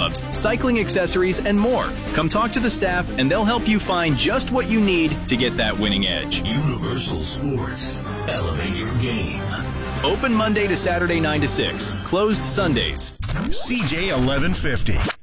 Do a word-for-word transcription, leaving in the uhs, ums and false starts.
clubs, cycling accessories, and more. Come talk to the staff and they'll help you find just what you need to get that winning edge. Universal Sports. Elevate your game. Open Monday to Saturday nine to six. Closed Sundays. C J eleven fifty.